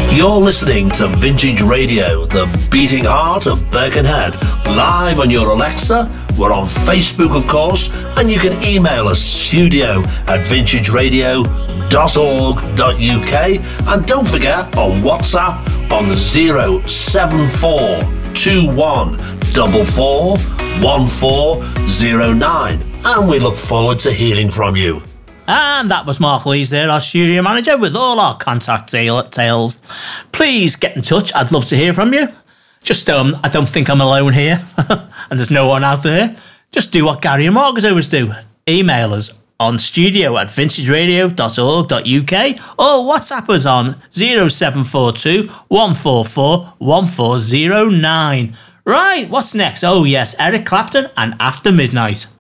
You're listening to Vintage Radio, the beating heart of Birkenhead, live on your Alexa. We're on Facebook, of course, and you can email us studio@vintageradio.org.uk, and don't forget on WhatsApp on 07421441409, and we look forward to hearing from you. And that was Mark Lees there, our studio manager, with all our contact details. Please get in touch. I'd love to hear from you. Just, I don't think I'm alone here, and there's no one out there. Just do what Gary and Marcus always do. Email us on studio@vintageradio.org.uk or WhatsApp us on 0742 144 1409. Right, what's next? Oh yes, Eric Clapton and After Midnight.